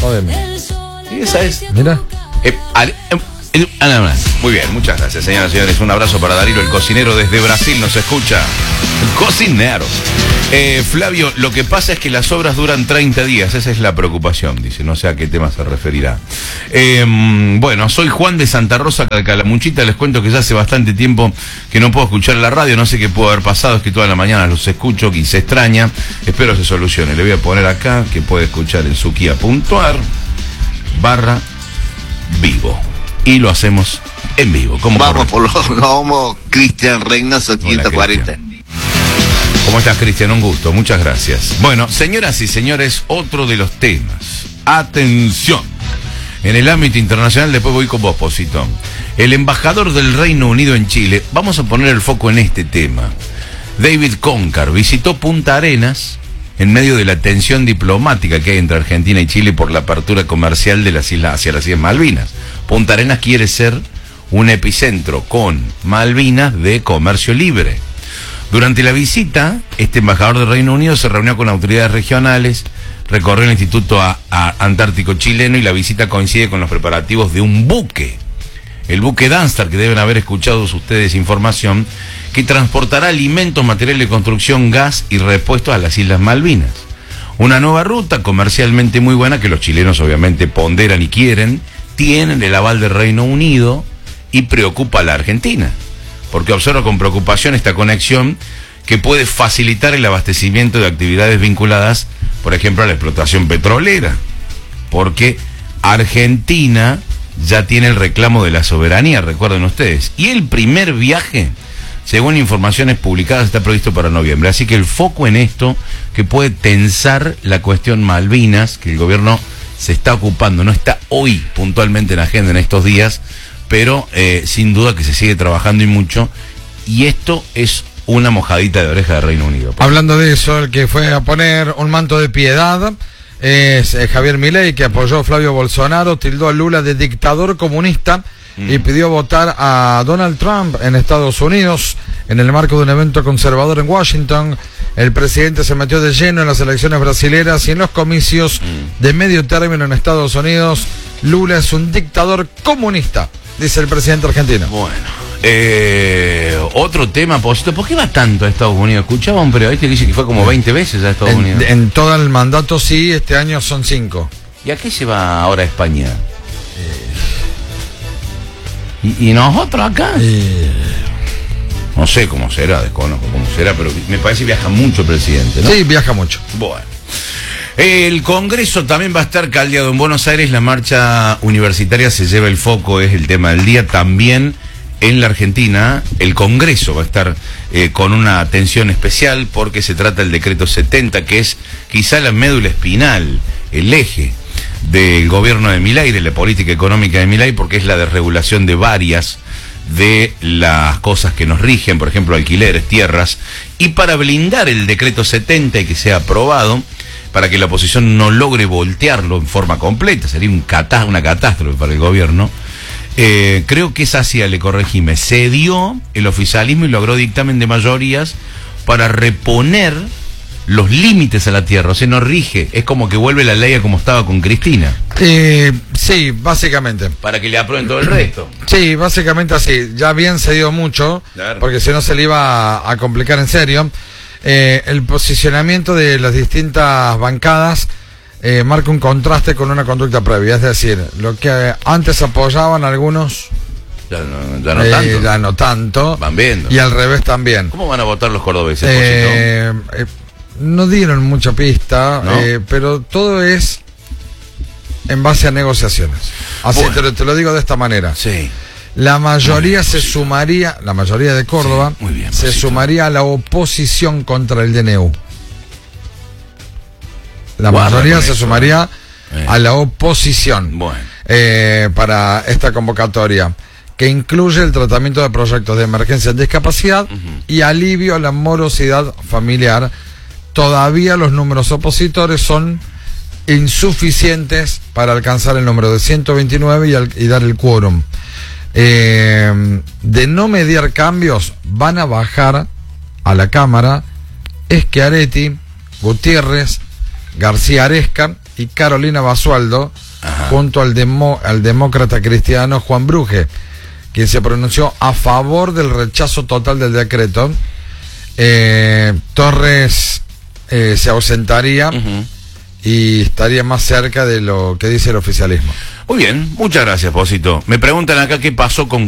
Jodeme. Y esa es. Mira. Muy bien, muchas gracias, señoras y señores. Un abrazo para Darío, el cocinero desde Brasil, nos escucha. El cocinero. Flavio, lo que pasa es que las obras duran 30 días, esa es la preocupación, dice, no sé a qué tema se referirá. Bueno, soy Juan de Santa Rosa, Calamuchita, les cuento que ya hace bastante tiempo que no puedo escuchar la radio, no sé qué pudo haber pasado, es que toda la mañana los escucho y se extraña, espero se solucione. Le voy a poner acá que puede escuchar en sukia.ar/vivo. Y lo hacemos en vivo. Vamos por los gnomos, Cristian Reynoso 540. ¿Cómo estás, Cristian? Un gusto, muchas gracias. Bueno, señoras y señores, otro de los temas. Atención. En el ámbito internacional, después voy con vos, Posito. El embajador del Reino Unido en Chile, vamos a poner el foco en este tema. David Concar visitó Punta Arenas en medio de la tensión diplomática que hay entre Argentina y Chile por la apertura comercial de las islas hacia las Islas Malvinas. Punta Arenas quiere ser un epicentro con Malvinas de comercio libre. Durante la visita, este embajador del Reino Unido se reunió con autoridades regionales, recorrió el Instituto Antártico Chileno y la visita coincide con los preparativos de un buque. El buque Danstar, que deben haber escuchado ustedes información, que transportará alimentos, material de construcción, gas y repuestos a las Islas Malvinas. Una nueva ruta comercialmente muy buena que los chilenos obviamente ponderan y quieren, tienen el aval del Reino Unido y preocupa a la Argentina, porque observa con preocupación esta conexión que puede facilitar el abastecimiento de actividades vinculadas, por ejemplo, a la explotación petrolera, porque Argentina ya tiene el reclamo de la soberanía, recuerden ustedes, y el primer viaje, según informaciones publicadas, está previsto para noviembre. Así que el foco en esto, que puede tensar la cuestión Malvinas, que el gobierno se está ocupando, no está hoy puntualmente en agenda en estos días, pero sin duda que se sigue trabajando y mucho, y esto es una mojadita de oreja del Reino Unido. Hablando de eso, el que fue a poner un manto de piedad es Javier Milei, que apoyó a Flavio Bolsonaro, tildó a Lula de dictador comunista y pidió votar a Donald Trump en Estados Unidos. En el marco de un evento conservador en Washington, el presidente se metió de lleno en las elecciones brasileras y en los comicios de medio término en Estados Unidos. Lula es un dictador comunista, dice el presidente argentino. Bueno, otro tema, Posito, ¿por qué va tanto a Estados Unidos? Escuchaba a un periodista que dice que fue como 20 veces a Estados Unidos. En todo el mandato sí, este año son 5. ¿Y a qué se va ahora a España? ¿Y nosotros acá? No sé cómo será, desconozco cómo será, pero me parece que viaja mucho el presidente, ¿no? Sí, viaja mucho. Bueno. El Congreso también va a estar caldeado en Buenos Aires. La marcha universitaria se lleva el foco, es el tema del día. También en la Argentina, el Congreso va a estar con una atención especial porque se trata del decreto 70, que es quizá la médula espinal, el eje del gobierno de Milei, de la política económica de Milei, porque es la desregulación de varias de las cosas que nos rigen, por ejemplo, alquileres, tierras, y para blindar el decreto 70 y que sea aprobado, para que la oposición no logre voltearlo en forma completa, sería una catástrofe para el gobierno. Creo que es hacia el ecoregime. Cedió el oficialismo y logró dictamen de mayorías para reponer los límites a la tierra, o sea, no rige, es como que vuelve la ley a como estaba con Cristina. Sí, básicamente. Para que le aprueben todo el resto. Sí, básicamente así. Ya bien se dio mucho, claro, porque si no se le iba a complicar en serio. El posicionamiento de las distintas bancadas marca un contraste con una conducta previa, es decir, lo que antes apoyaban algunos ya no tanto, van viendo, y al revés también. ¿Cómo van a votar los cordobeses? No dieron mucha pista, ¿no? Pero todo es en base a negociaciones. Así te lo digo de esta manera. Sí. La mayoría se sumaría, la mayoría de Córdoba, sí, muy bien, se sumaría a la oposición contra el DNU. La mayoría se sumaría a la oposición para esta convocatoria, que incluye el tratamiento de proyectos de emergencia en discapacidad y alivio a la morosidad familiar. Todavía los números opositores son insuficientes para alcanzar el número de 129 y dar el quórum. De no mediar cambios, van a bajar a la Cámara Schiaretti, Gutiérrez, García Aresca y Carolina Basualdo, junto al demócrata cristiano Juan Bruje, quien se pronunció a favor del rechazo total del decreto. Torres se ausentaría y estaría más cerca de lo que dice el oficialismo. Muy bien, muchas gracias, Posito. Me preguntan acá qué pasó con